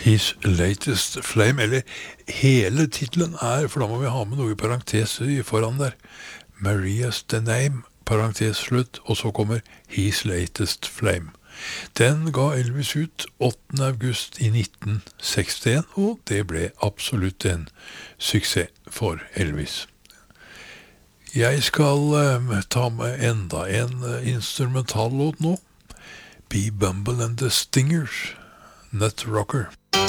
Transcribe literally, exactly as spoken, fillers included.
His Latest Flame, eller hele titlen er, for da må vi ha med noe i parenteser foran der, Maria's the Name, parentes slutt, og så kommer His Latest Flame. Den ga Elvis ut åttende august i nitten sekstien, og det ble absolutt en suksess for Elvis. Jeg skal um, ta med enda en uh, instrumentallåt nå, Be Bumble and the Stingers, Nut Rocker.